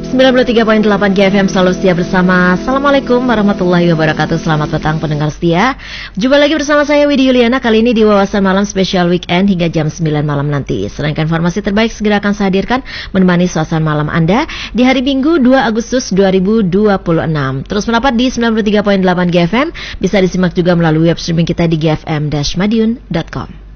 93.8 GFM selalu setia bersama. Assalamualaikum warahmatullahi wabarakatuh. Selamat petang pendengar setia. Jumpa lagi bersama saya Widi Yuliana. Kali ini di Wawasan Malam Spesial Weekend hingga jam 9 malam nanti. Sedangkan informasi terbaik segera akan saya hadirkan menemani suasana malam Anda di hari Minggu 2 Agustus 2026. Terus mendapat di 93.8 GFM. Bisa disimak juga melalui web streaming kita di gfm-madiun.com.